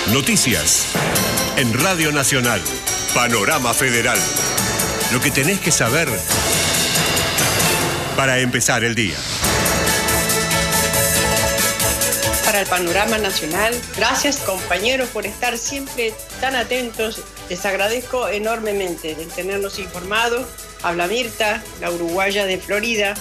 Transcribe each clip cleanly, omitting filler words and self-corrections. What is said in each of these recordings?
Noticias. En Radio Nacional. Panorama Federal. Lo que tenés que saber para empezar el día. Para el Panorama Nacional, gracias compañeros por estar siempre tan atentos. Les agradezco enormemente de tenernos informados. Habla Mirta, la uruguaya de Florida.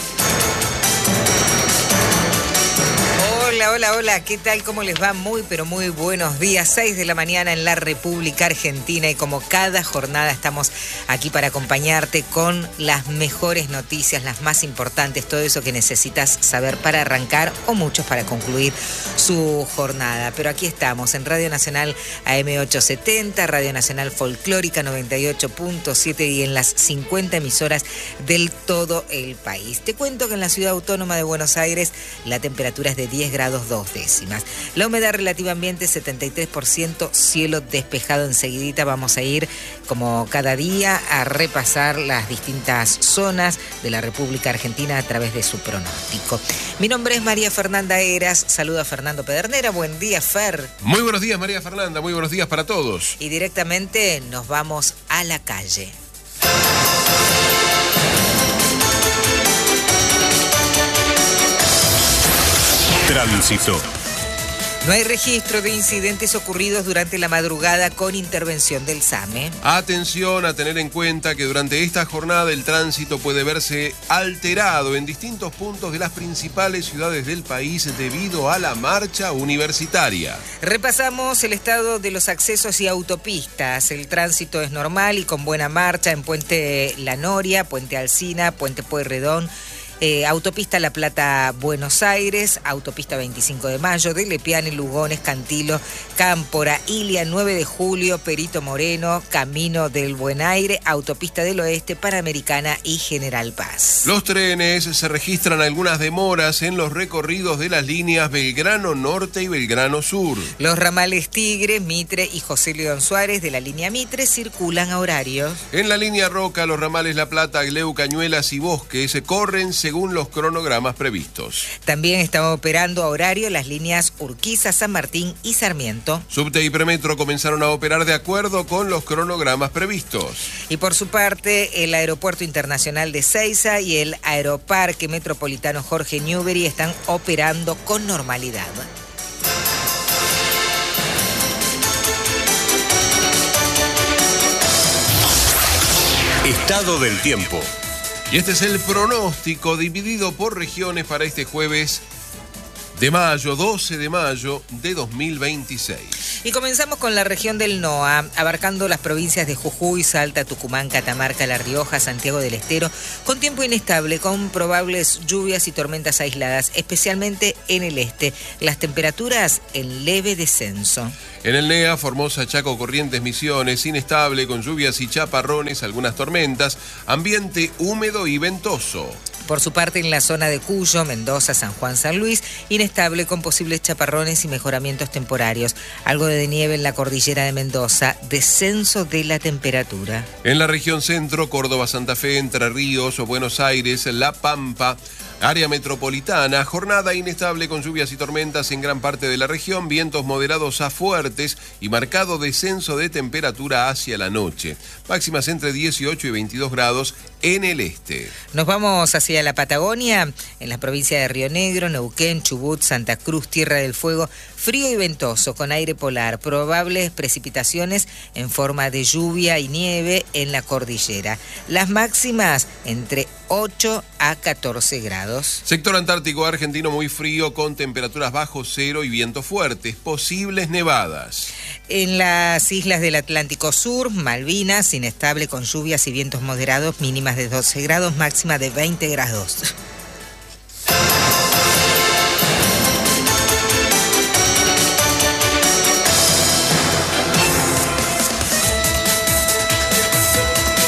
Hola, ¿qué tal? ¿Cómo les va? Muy, pero muy buenos días. 6 de la mañana en la República Argentina y como cada jornada estamos aquí para acompañarte con las mejores noticias, las más importantes, todo eso que necesitas saber para arrancar o muchos para concluir su jornada. Pero aquí estamos en Radio Nacional AM870, Radio Nacional Folclórica 98.7 y en las 50 emisoras del todo el país. Te cuento que en la Ciudad Autónoma de Buenos Aires la temperatura es de 10 grados 2 décimas. La humedad relativa ambiente 73%, cielo despejado. Enseguidita vamos a ir, como cada día, a repasar las distintas zonas de la República Argentina a través de su pronóstico. Mi nombre es María Fernanda Heras, saludo a Fernando Pedernera. Buen día, Fer. Muy buenos días, María Fernanda, muy buenos días para todos. Y directamente nos vamos a la calle. Tránsito. No hay registro de incidentes ocurridos durante la madrugada con intervención del SAME. Atención a tener en cuenta que durante esta jornada el tránsito puede verse alterado en distintos puntos de las principales ciudades del país debido a la marcha universitaria. Repasamos el estado de los accesos y autopistas. El tránsito es normal y con buena marcha en Puente La Noria, Puente Alsina, Puente Pueyrredón. Autopista La Plata Buenos Aires, Autopista 25 de Mayo, de Lepiane, Lugones, Cantilo, Cámpora, Ilia, 9 de Julio, Perito Moreno, Camino del Buen Aire, Autopista del Oeste, Panamericana y General Paz. Los trenes, se registran algunas demoras en los recorridos de las líneas Belgrano Norte y Belgrano Sur. Los ramales Tigre, Mitre y José León Suárez de la línea Mitre circulan a horarios. En la línea Roca, los ramales La Plata, Agleu, Cañuelas y Bosque se corren según los cronogramas previstos. También están operando a horario las líneas Urquiza, San Martín y Sarmiento. Subte y Premetro comenzaron a operar de acuerdo con los cronogramas previstos. Y por su parte, el Aeropuerto Internacional de Seiza y el Aeroparque Metropolitano Jorge Newbery están operando con normalidad. Estado del tiempo. Y este es el pronóstico dividido por regiones para este jueves de mayo, 12 de mayo de 2026. Y comenzamos con la región del NOA, abarcando las provincias de Jujuy, Salta, Tucumán, Catamarca, La Rioja, Santiago del Estero, con tiempo inestable, con probables lluvias y tormentas aisladas, especialmente en el este. Las temperaturas en leve descenso. En el NEA, Formosa, Chaco, Corrientes, Misiones, inestable, con lluvias y chaparrones, algunas tormentas, ambiente húmedo y ventoso. Por su parte, en la zona de Cuyo, Mendoza, San Juan, San Luis, inestable con posibles chaparrones y mejoramientos temporarios. Algo de nieve en la cordillera de Mendoza, descenso de la temperatura. En la región centro, Córdoba, Santa Fe, Entre Ríos, Buenos Aires, La Pampa, área metropolitana, jornada inestable con lluvias y tormentas en gran parte de la región, vientos moderados a fuertes y marcado descenso de temperatura hacia la noche. Máximas entre 18 y 22 grados en el este. Nos vamos hacia la Patagonia, en la provincia de Río Negro, Neuquén, Chubut, Santa Cruz, Tierra del Fuego, frío y ventoso con aire polar, probables precipitaciones en forma de lluvia y nieve en la cordillera. Las máximas entre 8 a 14 grados. Sector antártico argentino muy frío con temperaturas bajo cero y vientos fuertes, posibles nevadas. En las islas del Atlántico Sur, Malvinas, inestable con lluvias y vientos moderados, mínimas de 12 grados, máxima de 20 grados.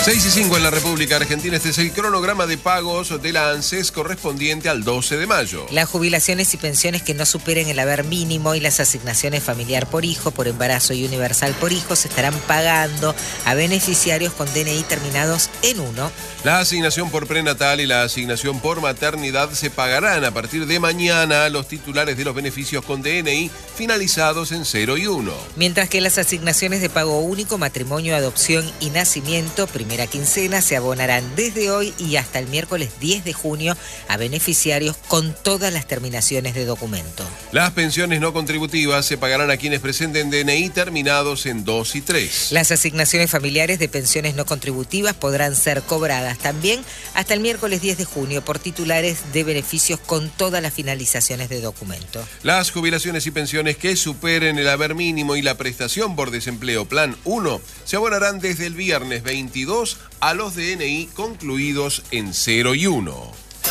6:05 en la República Argentina. Este es el cronograma de pagos de la ANSES correspondiente al 12 de mayo. Las jubilaciones y pensiones que no superen el haber mínimo y las asignaciones familiar por hijo, por embarazo y universal por hijo se estarán pagando a beneficiarios con DNI terminados en 1. La asignación por prenatal y la asignación por maternidad se pagarán a partir de mañana a los titulares de los beneficios con DNI finalizados en 0 y 1. Mientras que las asignaciones de pago único, matrimonio, adopción y nacimiento, primera quincena, se abonarán desde hoy y hasta el miércoles 10 de junio a beneficiarios con todas las terminaciones de documento. Las pensiones no contributivas se pagarán a quienes presenten DNI terminados en 2 y 3. Las asignaciones familiares de pensiones no contributivas podrán ser cobradas también hasta el miércoles 10 de junio por titulares de beneficios con todas las finalizaciones de documento. Las jubilaciones y pensiones que superen el haber mínimo y la prestación por desempleo Plan 1 se abonarán desde el viernes 22 a los DNI concluidos en 0 y 1.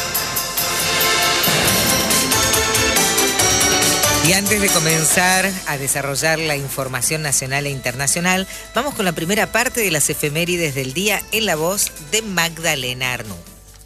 Y antes de comenzar a desarrollar la información nacional e internacional, vamos con la primera parte de las efemérides del día en la voz de Magdalena Arnú.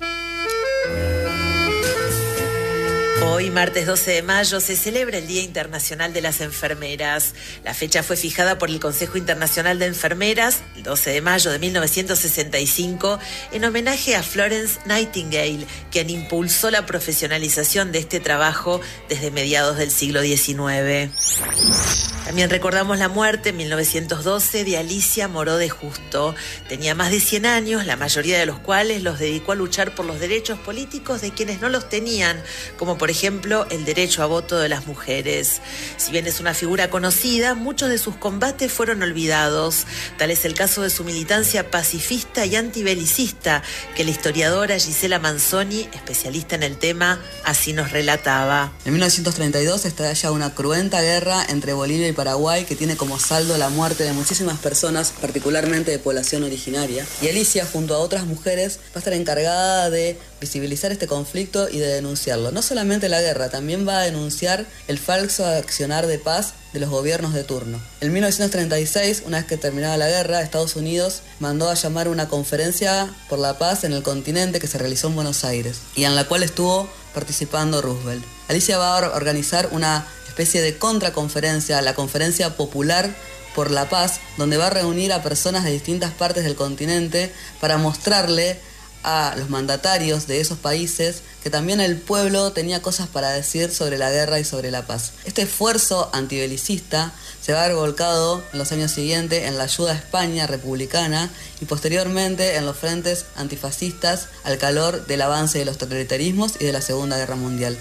Hoy, martes 12 de mayo, se celebra el Día Internacional de las Enfermeras. La fecha fue fijada por el Consejo Internacional de Enfermeras, el 12 de mayo de 1965, en homenaje a Florence Nightingale, quien impulsó la profesionalización de este trabajo desde mediados del siglo XIX. También recordamos la muerte en 1912 de Alicia Moró de Justo. Tenía más de 100 años, la mayoría de los cuales los dedicó a luchar por los derechos políticos de quienes no los tenían, como por ejemplo el derecho a voto de las mujeres. Si bien es una figura conocida, muchos de sus combates fueron olvidados. Tal es el caso de su militancia pacifista y antibelicista, que la historiadora Gisela Manzoni, especialista en el tema, así nos relataba. En 1932 estalla una cruenta guerra entre Bolivia y Paraguay que tiene como saldo la muerte de muchísimas personas, particularmente de población originaria. Y Alicia, junto a otras mujeres, va a estar encargada de visibilizar este conflicto y de denunciarlo. No solamente la guerra, también va a denunciar el falso accionar de paz de los gobiernos de turno. En 1936, una vez que terminaba la guerra, Estados Unidos mandó a llamar una conferencia por la paz en el continente que se realizó en Buenos Aires y en la cual estuvo participando Roosevelt. Alicia va a organizar una especie de contraconferencia, la Conferencia Popular por la Paz, donde va a reunir a personas de distintas partes del continente para mostrarle a los mandatarios de esos países que también el pueblo tenía cosas para decir sobre la guerra y sobre la paz. Este esfuerzo antibelicista se va a ver volcado en los años siguientes en la ayuda a España republicana y posteriormente en los frentes antifascistas al calor del avance de los totalitarismos y de la Segunda Guerra Mundial.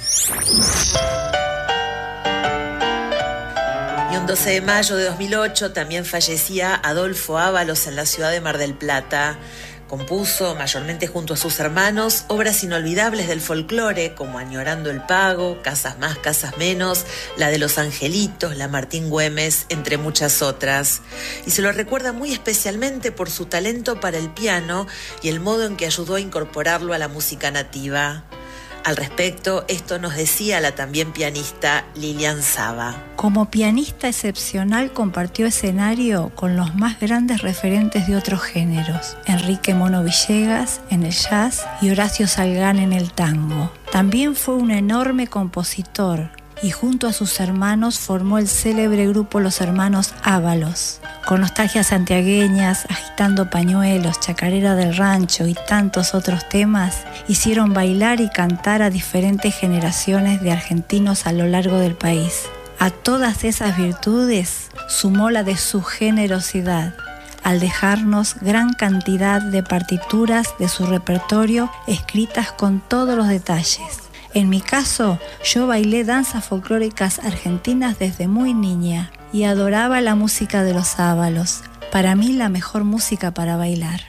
Y un 12 de mayo de 2008 también fallecía Adolfo Ábalos en la ciudad de Mar del Plata. Compuso, mayormente junto a sus hermanos, obras inolvidables del folclore como Añorando el Pago, Casas Más, Casas Menos, la de Los Angelitos, la Martín Güemes, entre muchas otras. Y se lo recuerda muy especialmente por su talento para el piano y el modo en que ayudó a incorporarlo a la música nativa. Al respecto, esto nos decía la también pianista Lilian Saba. Como pianista excepcional compartió escenario con los más grandes referentes de otros géneros, Enrique Mono Villegas en el jazz y Horacio Salgán en el tango. También fue un enorme compositor y junto a sus hermanos formó el célebre grupo Los Hermanos Ábalos. Con nostalgias santiagueñas, Agitando Pañuelos, Chacarera del Rancho y tantos otros temas, hicieron bailar y cantar a diferentes generaciones de argentinos a lo largo del país. A todas esas virtudes sumó la de su generosidad, al dejarnos gran cantidad de partituras de su repertorio escritas con todos los detalles. En mi caso, yo bailé danzas folclóricas argentinas desde muy niña y adoraba la música de los Ábalos. Para mí, la mejor música para bailar.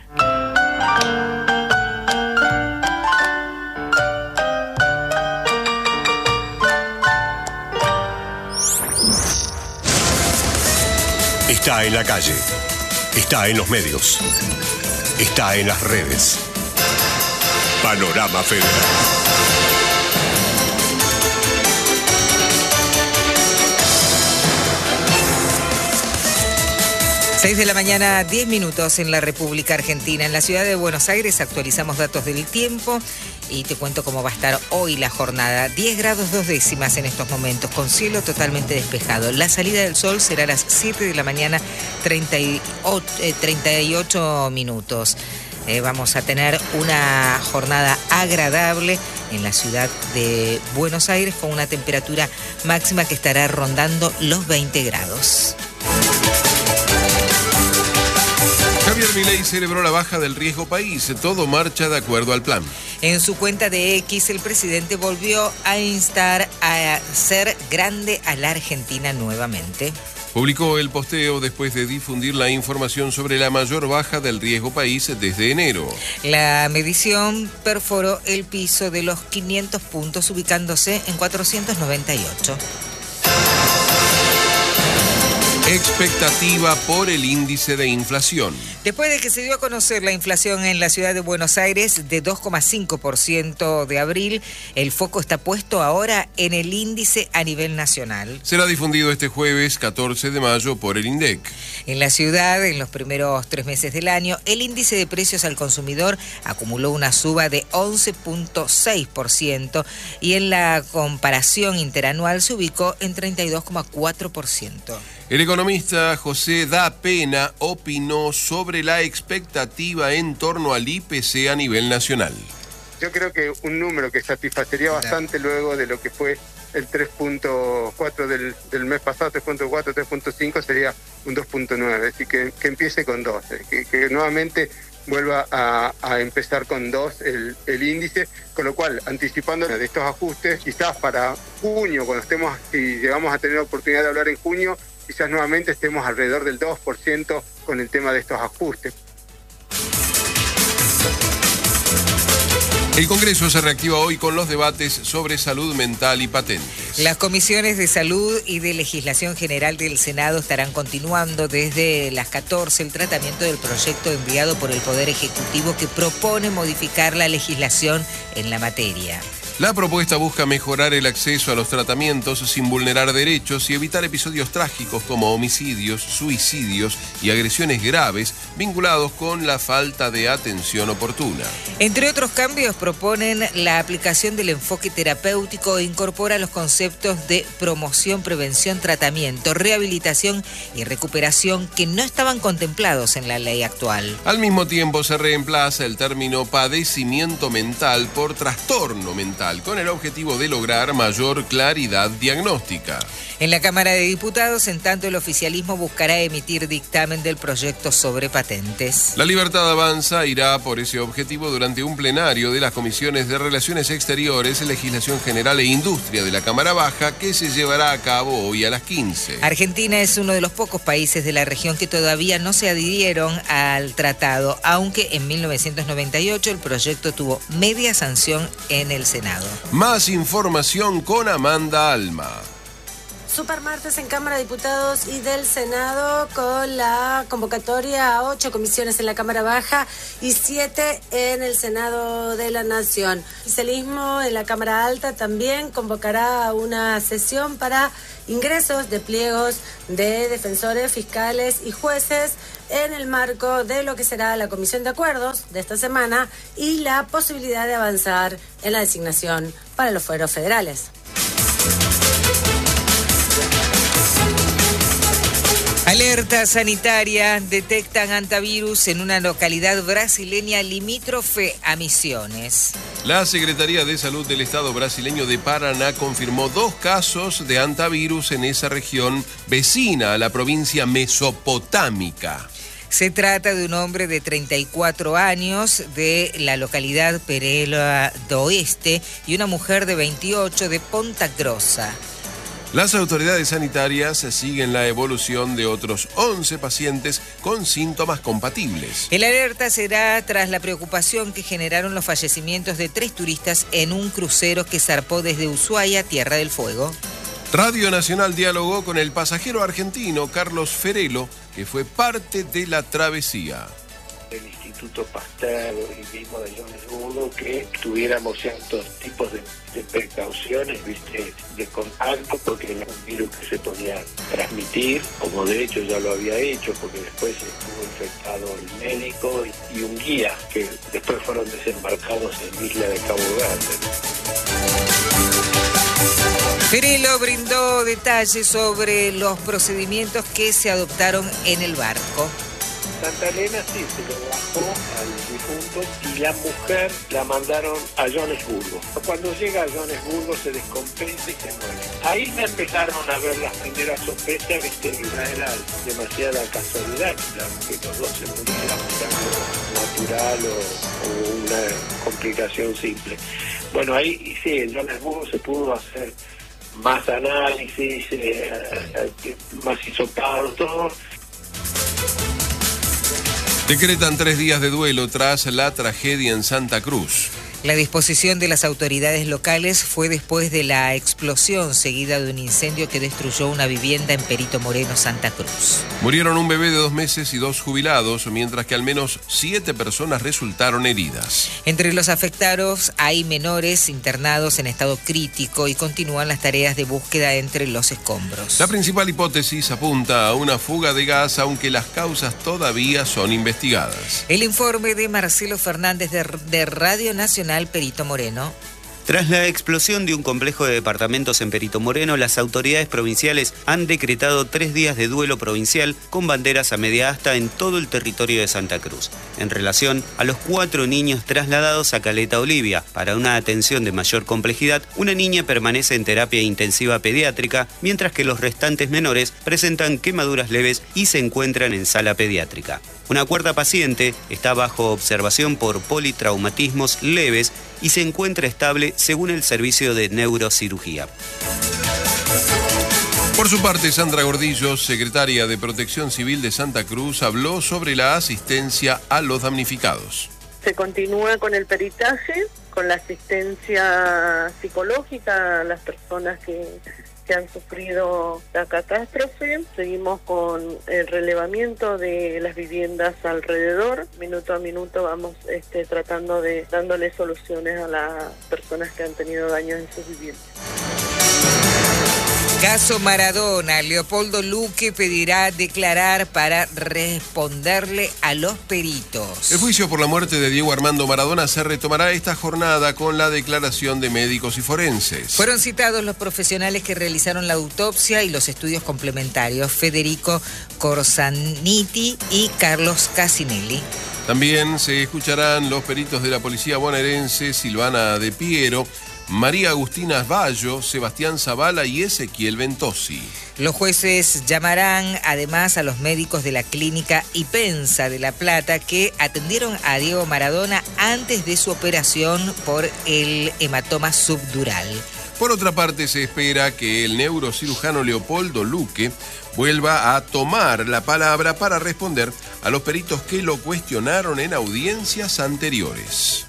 Está en la calle, está en los medios, está en las redes. Panorama Federal. 6 de la mañana, 10 minutos en la República Argentina. En la ciudad de Buenos Aires actualizamos datos del tiempo y te cuento cómo va a estar hoy la jornada. 10 grados 2 décimas en estos momentos, con cielo totalmente despejado. La salida del sol será a las 7 de la mañana, 38 minutos. Vamos a tener una jornada agradable en la ciudad de Buenos Aires con una temperatura máxima que estará rondando los 20 grados. Javier Milei celebró la baja del riesgo país. Todo marcha de acuerdo al plan. En su cuenta de X, el presidente volvió a instar a ser grande a la Argentina nuevamente. Publicó el posteo después de difundir la información sobre la mayor baja del riesgo país desde enero. La medición perforó el piso de los 500 puntos, ubicándose en 498. Expectativa por el índice de inflación. Después de que se dio a conocer la inflación en la ciudad de Buenos Aires de 2,5% de abril, el foco está puesto ahora en el índice a nivel nacional. Será difundido este jueves 14 de mayo por el INDEC. En la ciudad, en los primeros 3 meses del año, el índice de precios al consumidor acumuló una suba de 11,6% y en la comparación interanual se ubicó en 32,4%. El economista José Da Pena opinó sobre la expectativa en torno al IPC a nivel nacional. Yo creo que un número que satisfacería bastante luego de lo que fue el 3.4 del mes pasado, 3.4, 3.5 sería un 2.9, así que empiece con 2, que nuevamente vuelva a empezar con 2 el índice, con lo cual, anticipando de estos ajustes, quizás para junio, cuando estemos, si llegamos a tener oportunidad de hablar en junio, quizás nuevamente estemos alrededor del 2% con el tema de estos ajustes. El Congreso se reactiva hoy con los debates sobre salud mental y patentes. Las comisiones de salud y de legislación general del Senado estarán continuando desde las 14 el tratamiento del proyecto enviado por el Poder Ejecutivo que propone modificar la legislación en la materia. La propuesta busca mejorar el acceso a los tratamientos sin vulnerar derechos y evitar episodios trágicos como homicidios, suicidios y agresiones graves vinculados con la falta de atención oportuna. Entre otros cambios, proponen la aplicación del enfoque terapéutico e incorpora los conceptos de promoción, prevención, tratamiento, rehabilitación y recuperación que no estaban contemplados en la ley actual. Al mismo tiempo, se reemplaza el término padecimiento mental por trastorno mental, con el objetivo de lograr mayor claridad diagnóstica. En la Cámara de Diputados, en tanto, el oficialismo buscará emitir dictamen del proyecto sobre patentes. La Libertad Avanza irá por ese objetivo durante un plenario de las Comisiones de Relaciones Exteriores, Legislación General e Industria de la Cámara Baja, que se llevará a cabo hoy a las 15. Argentina es uno de los pocos países de la región que todavía no se adhirieron al tratado, aunque en 1998 el proyecto tuvo media sanción en el Senado. Más información con Amanda Alma. Supermartes en Cámara de Diputados y del Senado con la convocatoria a 8 comisiones en la Cámara Baja y 7 en el Senado de la Nación. El oficialismo en la Cámara Alta también convocará una sesión para ingresos de pliegos de defensores, fiscales y jueces en el marco de lo que será la Comisión de Acuerdos de esta semana y la posibilidad de avanzar en la designación para los fueros federales. Alerta sanitaria, detectan hantavirus en una localidad brasileña limítrofe a Misiones. La Secretaría de Salud del Estado brasileño de Paraná confirmó 2 casos de hantavirus en esa región vecina a la provincia mesopotámica. Se trata de un hombre de 34 años de la localidad Pereira do Oeste y una mujer de 28 de Ponta Grossa. Las autoridades sanitarias siguen la evolución de otros 11 pacientes con síntomas compatibles. El alerta será tras la preocupación que generaron los fallecimientos de 3 turistas en un crucero que zarpó desde Ushuaia, Tierra del Fuego. Radio Nacional dialogó con el pasajero argentino Carlos Ferelo, que fue parte de la travesía. del Instituto Pasteur y mismo de Johannesburgo que tuviéramos ciertos tipos de precauciones, ¿viste?, de contacto, porque era un virus que se podía transmitir, como de hecho ya lo había hecho, porque después estuvo infectado el médico y un guía, que después fueron desembarcados en Isla de Cabo Verde. Perello brindó detalles sobre los procedimientos que se adoptaron en el barco. Santa Elena sí, se lo bajó al difunto y la mujer la mandaron a Johannesburgo. Cuando llega a Johannesburgo se descompensa y se muere. Ahí me empezaron a ver las primeras sospechas, ¿viste? No era demasiada casualidad que los dos se murieran por algo natural o una complicación simple. Bueno, ahí sí, en Johannesburgo se pudo hacer más análisis, más hisopado, todo. Decretan 3 días de duelo tras la tragedia en Santa Cruz. La disposición de las autoridades locales fue después de la explosión seguida de un incendio que destruyó una vivienda en Perito Moreno, Santa Cruz. Murieron un bebé de 2 meses y 2 jubilados, mientras que al menos 7 personas resultaron heridas. Entre los afectados hay menores internados en estado crítico y continúan las tareas de búsqueda entre los escombros. La principal hipótesis apunta a una fuga de gas, aunque las causas todavía son investigadas. El informe de Marcelo Fernández de Radio Nacional Perito Moreno. Tras la explosión de un complejo de departamentos en Perito Moreno, las autoridades provinciales han decretado 3 días de duelo provincial con banderas a media asta en todo el territorio de Santa Cruz. En relación a los 4 niños trasladados a Caleta Olivia para una atención de mayor complejidad, una niña permanece en terapia intensiva pediátrica, mientras que los restantes menores presentan quemaduras leves y se encuentran en sala pediátrica. Una cuarta paciente está bajo observación por politraumatismos leves y se encuentra estable según el servicio de neurocirugía. Por su parte, Sandra Gordillo, secretaria de Protección Civil de Santa Cruz, habló sobre la asistencia a los damnificados. Se continúa con el peritaje, con la asistencia psicológica a las personas que han sufrido la catástrofe. Seguimos con el relevamiento de las viviendas alrededor. Minuto a minuto vamos tratando de dándole soluciones a las personas que han tenido daños en sus viviendas. Caso Maradona, Leopoldo Luque pedirá declarar para responderle a los peritos. El juicio por la muerte de Diego Armando Maradona se retomará esta jornada con la declaración de médicos y forenses. Fueron citados los profesionales que realizaron la autopsia y los estudios complementarios, Federico Corsaniti y Carlos Casinelli. También se escucharán los peritos de la policía bonaerense, Silvana De Piero, María Agustina Bayo, Sebastián Zavala y Ezequiel Ventosi. Los jueces llamarán además a los médicos de la clínica Ipensa de La Plata que atendieron a Diego Maradona antes de su operación por el hematoma subdural. Por otra parte, se espera que el neurocirujano Leopoldo Luque vuelva a tomar la palabra para responder a los peritos que lo cuestionaron en audiencias anteriores.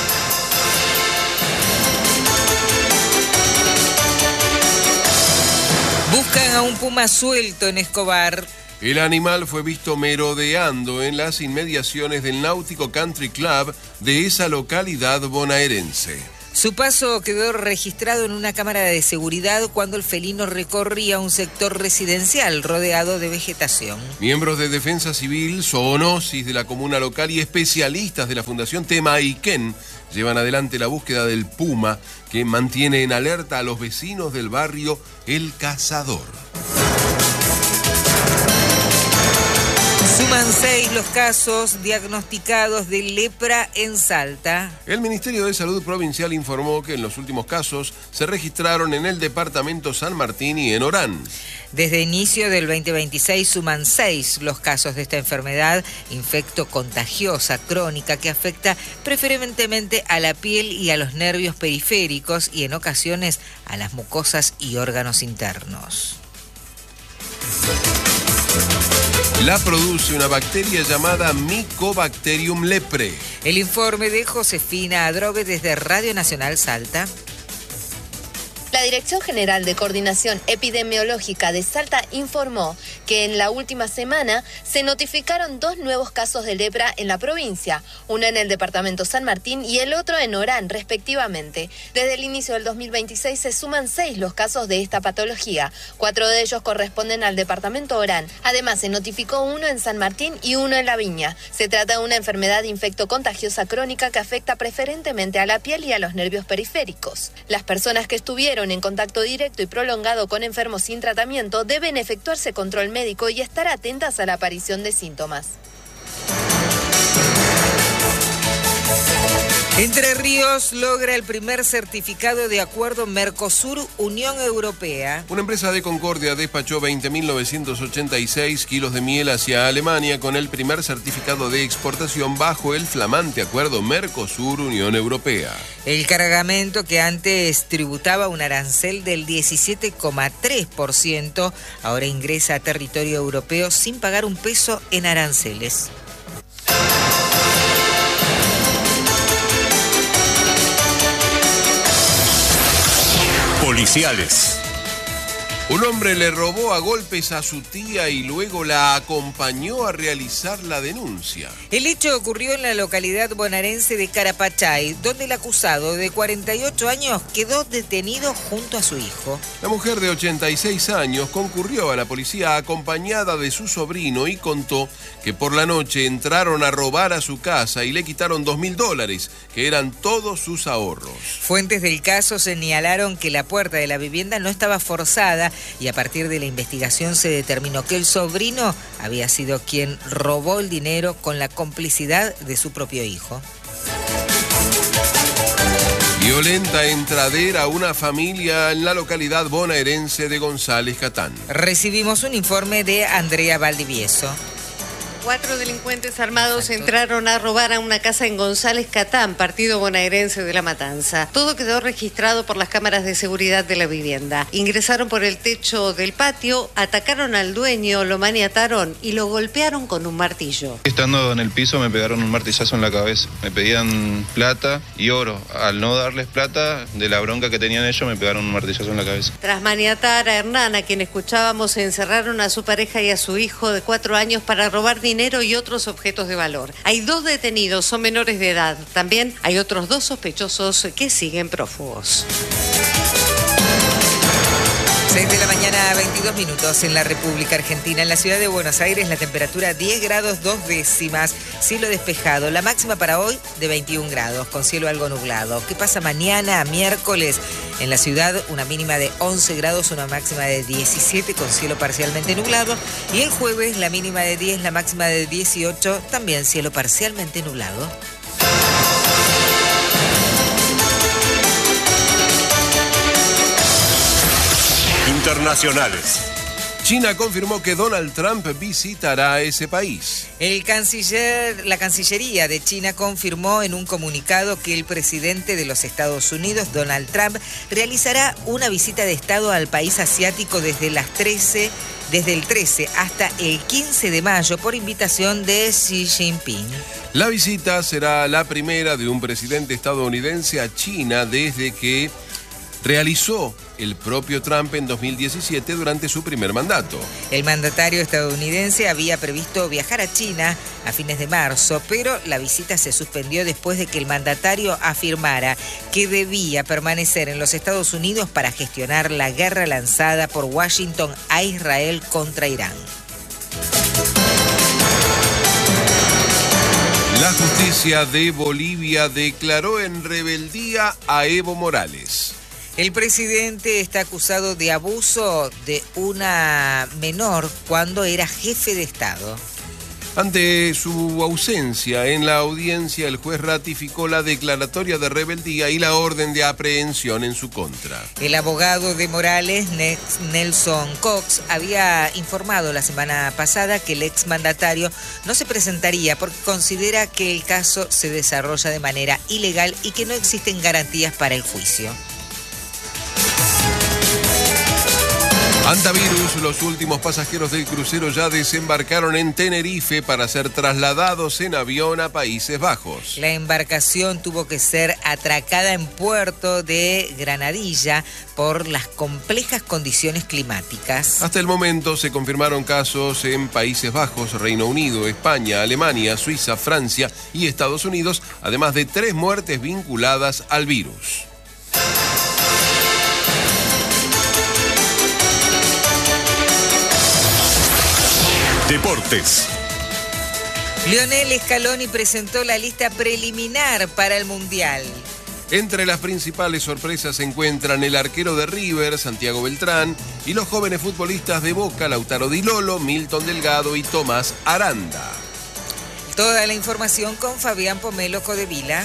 Buscan a un puma suelto en Escobar. El animal fue visto merodeando en las inmediaciones del Náutico Country Club de esa localidad bonaerense. Su paso quedó registrado en una cámara de seguridad cuando el felino recorría un sector residencial rodeado de vegetación. Miembros de Defensa Civil, zoonosis de la comuna local y especialistas de la Fundación Temaiken llevan adelante la búsqueda del puma que mantiene en alerta a los vecinos del barrio El Cazador. Suman 6 los casos diagnosticados de lepra en Salta. El Ministerio de Salud Provincial informó que en los últimos casos se registraron en el departamento San Martín y en Orán. Desde inicio del 2026 suman 6 los casos de esta enfermedad infectocontagiosa crónica que afecta preferentemente a la piel y a los nervios periféricos y en ocasiones a las mucosas y órganos internos. La produce una bacteria llamada Mycobacterium lepre. El informe de Josefina Adrobe desde Radio Nacional Salta. La Dirección General de Coordinación Epidemiológica de Salta informó que en la última semana se notificaron 2 nuevos casos de lepra en la provincia, uno en el departamento San Martín y el otro en Orán, respectivamente. Desde el inicio del 2026 se suman 6 los casos de esta patología. 4 de ellos corresponden al departamento Orán. Además, se notificó uno en San Martín y uno en La Viña. Se trata de una enfermedad infectocontagiosa crónica que afecta preferentemente a la piel y a los nervios periféricos. Las personas que estuvieron en contacto directo y prolongado con enfermos sin tratamiento deben efectuarse control médico y estar atentas a la aparición de síntomas. Entre Ríos logra el primer certificado de acuerdo Mercosur-Unión Europea. Una empresa de Concordia despachó 20.986 kilos de miel hacia Alemania con el primer certificado de exportación bajo el flamante acuerdo Mercosur-Unión Europea. El cargamento, que antes tributaba un arancel del 17,3%, ahora ingresa a territorio europeo sin pagar un peso en aranceles. Policiales. Un hombre le robó a golpes a su tía y luego la acompañó a realizar la denuncia. El hecho ocurrió en la localidad bonaerense de Carapachay, donde el acusado de 48 años quedó detenido junto a su hijo. La mujer de 86 años concurrió a la policía acompañada de su sobrino y contó que por la noche entraron a robar a su casa y le quitaron $2.000, que eran todos sus ahorros. Fuentes del caso señalaron que la puerta de la vivienda no estaba forzada y a partir de la investigación se determinó que el sobrino había sido quien robó el dinero con la complicidad de su propio hijo. Violenta entradera a una familia en la localidad bonaerense de González Catán. Recibimos un informe de Andrea Valdivieso. 4 delincuentes armados entraron a robar a una casa en González Catán, partido bonaerense de La Matanza. Todo quedó registrado por las cámaras de seguridad de la vivienda. Ingresaron por el techo del patio, atacaron al dueño, lo maniataron y lo golpearon con un martillo. Estando en el piso me pegaron un martillazo en la cabeza. Me pedían plata y oro. Al no darles plata, de la bronca que tenían ellos, me pegaron un martillazo en la cabeza. Tras maniatar a Hernán, a quien escuchábamos, encerraron a su pareja y a su hijo de 4 años para robar dinero y otros objetos de valor. Hay 2 detenidos, son menores de edad. También hay otros 2 sospechosos que siguen prófugos. 6 de la mañana, 22 minutos en la República Argentina. En la ciudad de Buenos Aires la temperatura 10 grados 2 décimas, cielo despejado. La máxima para hoy de 21 grados, con cielo algo nublado. ¿Qué pasa mañana, miércoles? En la ciudad una mínima de 11 grados, una máxima de 17 con cielo parcialmente nublado. Y el jueves la mínima de 10, la máxima de 18, también cielo parcialmente nublado. Internacionales. China confirmó que Donald Trump visitará ese país. La Cancillería de China confirmó en un comunicado que el presidente de los Estados Unidos, Donald Trump, realizará una visita de Estado al país asiático desde el 13 hasta el 15 de mayo por invitación de Xi Jinping. La visita será la primera de un presidente estadounidense a China desde que realizó el propio Trump en 2017 durante su primer mandato. El mandatario estadounidense había previsto viajar a China a fines de marzo, pero la visita se suspendió después de que el mandatario afirmara que debía permanecer en los Estados Unidos para gestionar la guerra lanzada por Washington a Israel contra Irán. La justicia de Bolivia declaró en rebeldía a Evo Morales. El presidente está acusado de abuso de una menor cuando era jefe de Estado. Ante su ausencia en la audiencia, el juez ratificó la declaratoria de rebeldía y la orden de aprehensión en su contra. El abogado de Morales, Nelson Cox, había informado la semana pasada que el exmandatario no se presentaría porque considera que el caso se desarrolla de manera ilegal y que no existen garantías para el juicio. Antivirus, los últimos pasajeros del crucero ya desembarcaron en Tenerife para ser trasladados en avión a Países Bajos. La embarcación tuvo que ser atracada en puerto de Granadilla por las complejas condiciones climáticas. Hasta el momento se confirmaron casos en Países Bajos, Reino Unido, España, Alemania, Suiza, Francia y Estados Unidos, además de 3 muertes vinculadas al virus. Deportes. Lionel Scaloni presentó la lista preliminar para el Mundial. Entre las principales sorpresas se encuentran el arquero de River, Santiago Beltrán, y los jóvenes futbolistas de Boca, Lautaro Di Lolo, Milton Delgado y Tomás Aranda. Toda la información con Fabián Pomelo Codevila.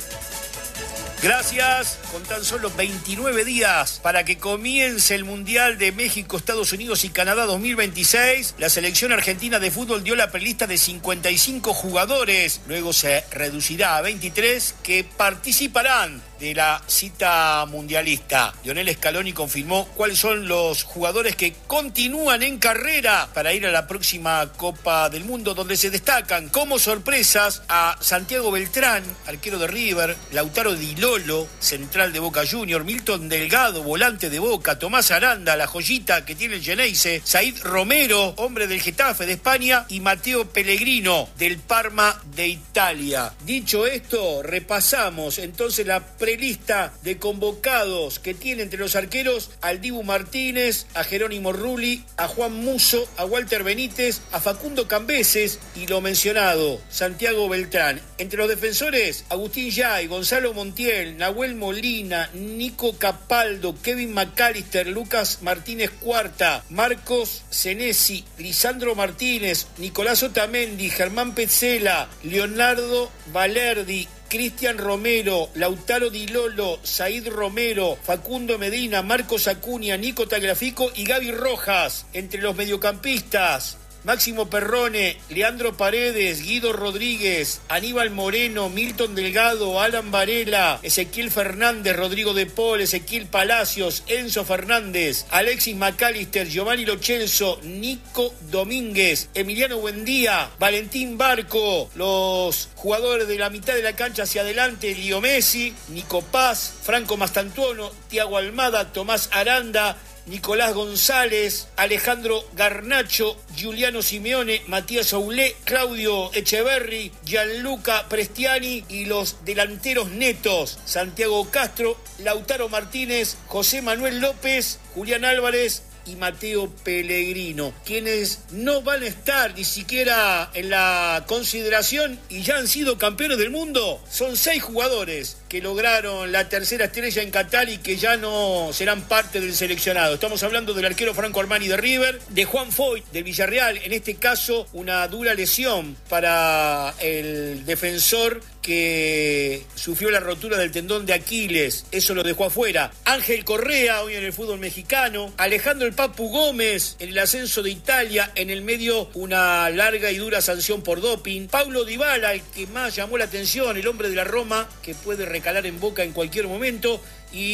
Gracias. Con tan solo 29 días para que comience el Mundial de México, Estados Unidos y Canadá 2026, la selección argentina de fútbol dio la prelista de 55 jugadores. Luego se reducirá a 23 que participarán de la cita mundialista. Lionel Scaloni confirmó cuáles son los jugadores que continúan en carrera para ir a la próxima Copa del Mundo, donde se destacan como sorpresas a Santiago Beltrán, arquero de River, Lautaro Di Lolo, central de Boca Junior, Milton Delgado, volante de Boca, Tomás Aranda, la joyita que tiene el Geneise, Said Romero, hombre del Getafe de España, y Matteo Pellegrino, del Parma de Italia. Dicho esto, repasamos entonces la prelista de convocados que tiene entre los arqueros al Dibu Martínez, a Jerónimo Rulli, a Juan Musso, a Walter Benítez, a Facundo Cambeses y lo mencionado, Santiago Beltrán. Entre los defensores, Agustín Yay, Gonzalo Montiel, Nahuel Molina, Nico Capaldo, Kevin McAllister, Lucas Martínez Cuarta, Marcos Senesi, Lisandro Martínez, Nicolás Otamendi, Germán Petzela, Leonardo Valerdi, Cristian Romero, Lautaro Di Lolo, Said Romero, Facundo Medina, Marcos Acuña, Nico Tagliafico y Gaby Rojas. Entre los mediocampistas, Máximo Perrone, Leandro Paredes, Guido Rodríguez, Aníbal Moreno, Milton Delgado, Alan Varela, Ezequiel Fernández, Rodrigo de Paul, Ezequiel Palacios, Enzo Fernández, Alexis McAllister, Giovanni Lo Celso, Nico Domínguez, Emiliano Buendía, Valentín Barco, los jugadores de la mitad de la cancha hacia adelante, Leo Messi, Nico Paz, Franco Mastantuono, Thiago Almada, Tomás Aranda, Nicolás González, Alejandro Garnacho, Giuliano Simeone, Matías Aulé, Claudio Echeverri, Gianluca Prestiani y los delanteros netos, Santiago Castro, Lautaro Martínez, José Manuel López, Julián Álvarez y Matteo Pellegrino, quienes no van a estar ni siquiera en la consideración y ya han sido campeones del mundo. Son 6 jugadores que lograron la tercera estrella en Qatar y que ya no serán parte del seleccionado. Estamos hablando del arquero Franco Armani de River, de Juan Foyt del Villarreal, en este caso una dura lesión para el defensor que sufrió la rotura del tendón de Aquiles, eso lo dejó afuera. Ángel Correa, hoy en el fútbol mexicano, Alejandro el Papu Gómez en el ascenso de Italia, en el medio una larga y dura sanción por doping. Paulo Dybala, el que más llamó la atención, el hombre de la Roma, que puede recalar en Boca en cualquier momento,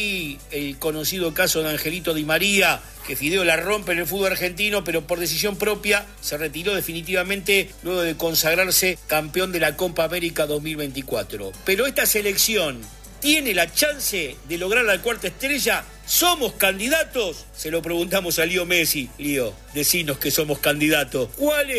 y el conocido caso de Angelito Di María, que Fideo la rompe en el fútbol argentino, pero por decisión propia se retiró definitivamente luego de consagrarse campeón de la Copa América 2024. Pero esta selección tiene la chance de lograr la cuarta estrella. ¿Somos candidatos? Se lo preguntamos a Leo Messi. Leo, decinos que somos candidatos. ¿Cuál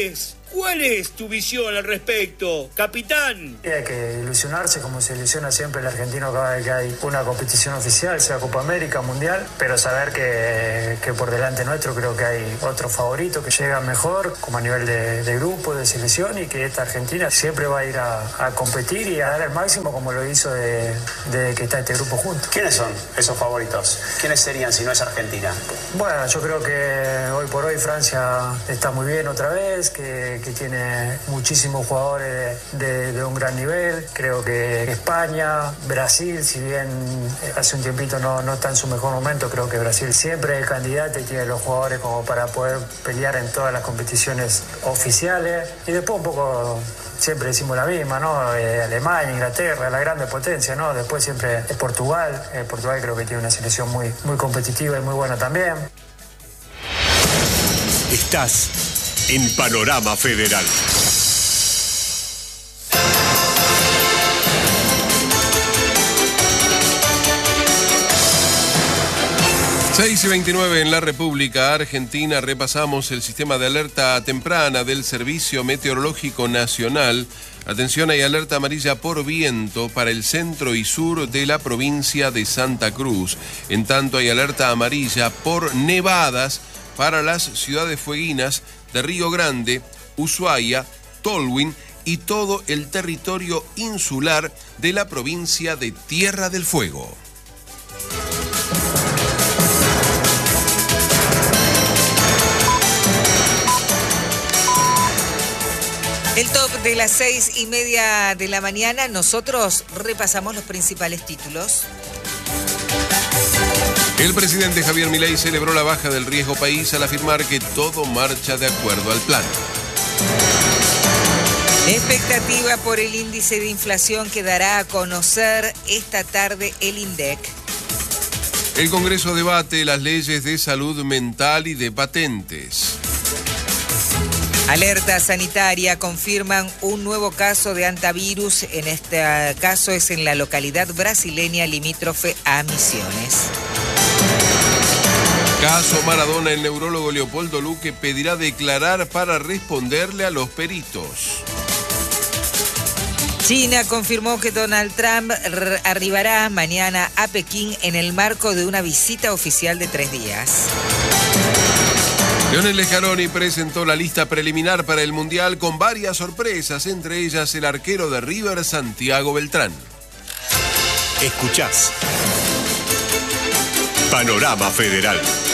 es tu visión al respecto, capitán? Hay que ilusionarse como se ilusiona siempre el argentino cada vez que hay una competición oficial, sea Copa América, Mundial, pero saber que por delante nuestro creo que hay otros favoritos que llegan mejor, como a nivel de grupo, de selección, y que esta Argentina siempre va a ir a competir y a dar el máximo como lo hizo desde que está este grupo junto. ¿Quiénes son esos favoritos? ¿Quiénes serían si no es Argentina? Bueno, yo creo que hoy por hoy Francia está muy bien otra vez, que tiene muchísimos jugadores de un gran nivel. Creo que España, Brasil, si bien hace un tiempito no está en su mejor momento, creo que Brasil siempre es el candidato y tiene los jugadores como para poder pelear en todas las competiciones oficiales. Y después un poco siempre decimos la misma, ¿no? Alemania, Inglaterra, la grande potencia, ¿no? Después siempre es Portugal. Portugal creo que tiene una selección muy competitiva y muy buena también. Estás en Panorama Federal. Seis y 29 en la República Argentina. Repasamos el sistema de alerta temprana del Servicio Meteorológico Nacional. Atención, hay alerta amarilla por viento para el centro y sur de la provincia de Santa Cruz. En tanto, hay alerta amarilla por nevadas para las ciudades fueguinas de Río Grande, Ushuaia, Tolwyn y todo el territorio insular de la provincia de Tierra del Fuego. El top de las 6:30 de la mañana, nosotros repasamos los principales títulos. El presidente Javier Milei celebró la baja del riesgo país al afirmar que todo marcha de acuerdo al plan. Expectativa por el índice de inflación que dará a conocer esta tarde el INDEC. El Congreso debate las leyes de salud mental y de patentes. Alerta sanitaria, confirman un nuevo caso de hantavirus. En este caso es en la localidad brasileña limítrofe a Misiones. Caso Maradona, el neurólogo Leopoldo Luque pedirá declarar para responderle a los peritos. China confirmó que Donald Trump arribará mañana a Pekín en el marco de una visita oficial de 3 días. Lionel Scaloni presentó la lista preliminar para el Mundial con varias sorpresas, entre ellas el arquero de River, Santiago Beltrán. Escuchás Panorama Federal.